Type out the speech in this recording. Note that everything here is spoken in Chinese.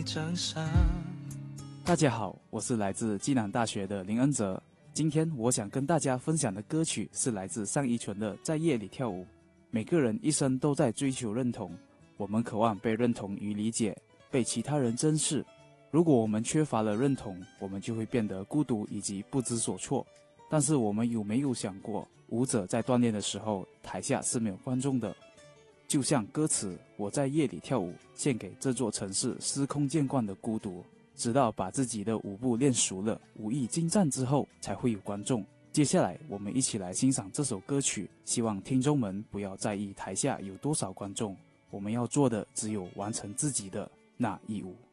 真相。 大家好，我是来自暨南大学的林恩泽。今天我想跟大家分享的歌曲是来自单依纯的《在夜里跳舞》。每个人一生都在追求认同，我们渴望被认同与理解，被其他人珍视。如果我们缺乏了认同，我们就会变得孤独以及不知所措。但是我们有没有想过，舞者在锻炼的时候，台下是没有观众的。就像歌词“我在夜里跳舞”，献给这座城市司空见惯的孤独，直到把自己的舞步练熟了，武艺精湛之后，才会有观众。接下来我们一起来欣赏这首歌曲，希望听众们不要在意台下有多少观众，我们要做的只有完成自己的那一舞。